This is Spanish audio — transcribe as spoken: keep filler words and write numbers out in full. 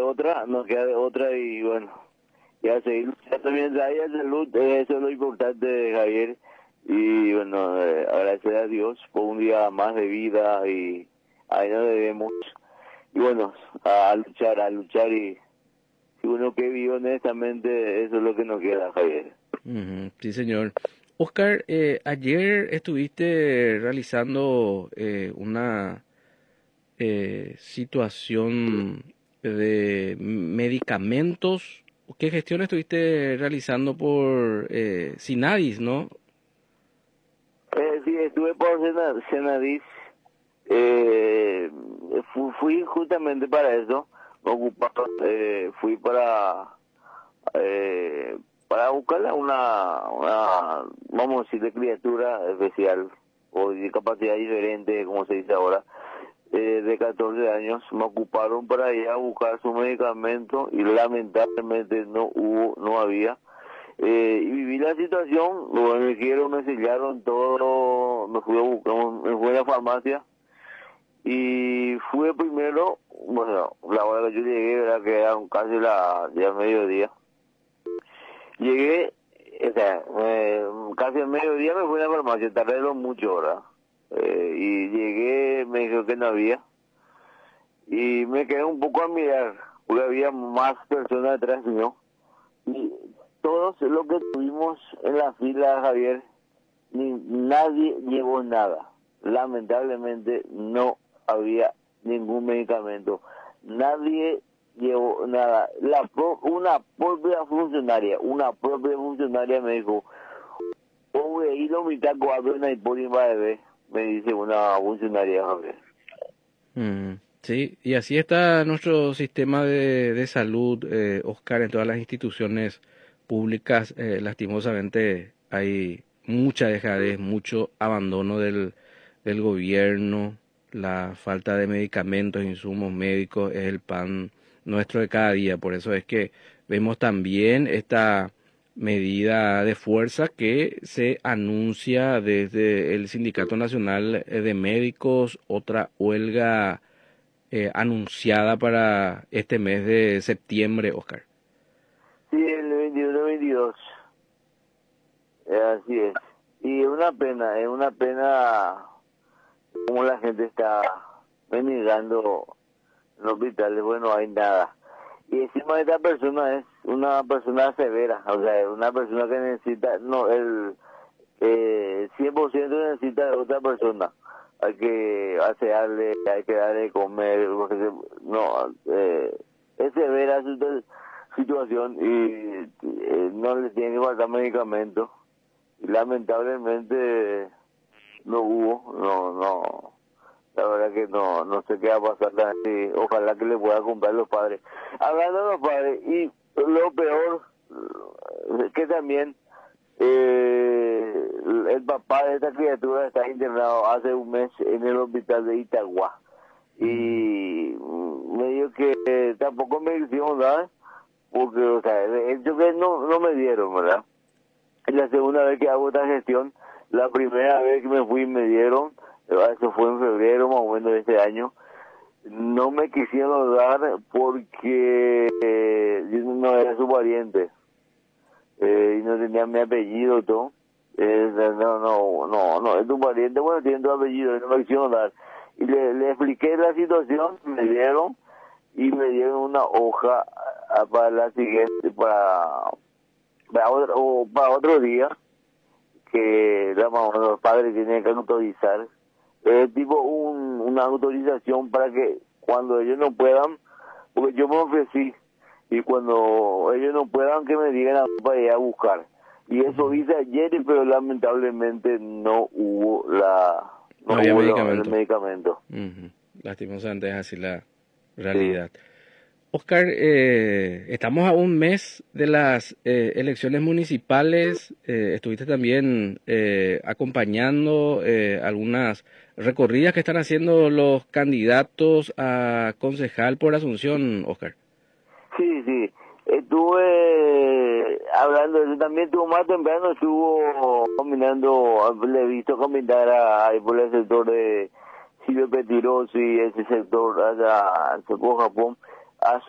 otra, nos queda de otra y bueno, ya seguir luchando mientras haya salud, eh, eso es lo importante, Javier. Y bueno, eh, agradecer a Dios por un día más de vida y ahí nos debemos. Y bueno, a, a luchar, a luchar y si uno que vive honestamente, eso es lo que nos queda, Javier. Uh-huh. Sí, señor. Oscar, eh, ayer estuviste realizando eh, una eh, situación de medicamentos. ¿Qué gestión estuviste realizando por eh, Sinadis, no? Eh, sí, estuve por Sena- Senadis, eh, fu- fui justamente para eso, me ocupaba, eh, fui para eh, para buscarle una, una, vamos a decir, de criatura especial o de capacidad diferente, como se dice ahora, eh, de catorce años, me ocuparon para ir a buscar su medicamento y lamentablemente no hubo, no había. Eh, y viví la situación, lo me dijeron, me sellaron todo, me fui a buscar, me fui a la farmacia y fui primero, bueno, la hora que yo llegué era que era casi la, ya mediodía. Llegué, o sea, eh, casi al mediodía me fui a la farmacia, tardé mucho horas. Eh, y llegué, me dijo que no había. Y me quedé un poco a mirar, porque había más personas detrás mío. Y todos los que estuvimos en la fila, Javier, ni, nadie llevó nada. Lamentablemente no había ningún medicamento. Nadie llevó nada. La pro, una propia funcionaria, una propia funcionaria me dijo, oye, y lo mitad cuatro en la bebé, me dice una funcionaria, Javier. Mm, sí, y así está nuestro sistema de, de salud, eh, Oscar, en todas las instituciones públicas. Eh, lastimosamente hay mucha dejadez, mucho abandono del, del gobierno, la falta de medicamentos, insumos médicos es el pan nuestro de cada día. Por eso es que vemos también esta medida de fuerza que se anuncia desde el Sindicato Nacional de Médicos, otra huelga eh, anunciada para este mes de septiembre, Oscar. Sí, el veintiuno veintidós. Eh, así es. Y es una pena, es una pena como la gente está mendigando en los hospitales, bueno, no hay nada. Y encima de esta persona es una persona severa, o sea, una persona que necesita, no, el eh, cien por ciento necesita de otra persona. Hay que asearle, hay que darle de comer, porque se- no, eh, es severa su situación y eh, no le tiene que faltar medicamentos. Y lamentablemente no hubo, no, no. La verdad que no, no sé qué va a pasar. Así, ojalá que le pueda comprar los padres. Hablando de los padres, y lo peor, es que también eh, el papá de esta criatura está internado hace un mes en el hospital de Itagua. Y me dijo que eh, tampoco me hicieron nada, porque, o sea, el hecho que no, no me dieron, ¿verdad? Es la segunda vez que hago esta gestión. La primera vez que me fui me dieron, eso fue en febrero más o menos de este año. No me quisieron dar porque eh, yo no era su pariente eh, y no tenía mi apellido y todo. Eh, no, no, no, no, es tu pariente, bueno, tiene tu apellido, y no me quisieron dar. Y le, le expliqué la situación, me dieron y me dieron una hoja a, para la siguiente, para, para, otro, o para otro día, que la mamá, los padres tienen que autorizar. Es tipo un, una autorización para que cuando ellos no puedan, porque yo me ofrecí, y cuando ellos no puedan que me digan a para ir a buscar. Y eso hice ayer, pero lamentablemente no hubo la No no había hubo lo- el medicamento. medicamento. Uh-huh. Lastimosamente es así la Sí. realidad. Oscar, eh, estamos a un mes de las eh, elecciones municipales. Eh, estuviste también eh, acompañando eh, algunas recorridas que están haciendo los candidatos a concejal por Asunción, Oscar. Sí, sí. Estuve hablando de eso. También estuvo más temprano, estuvo combinando, le he visto combinar a- ahí por el sector de Silvio Petiroso y ese sector allá, Japón, a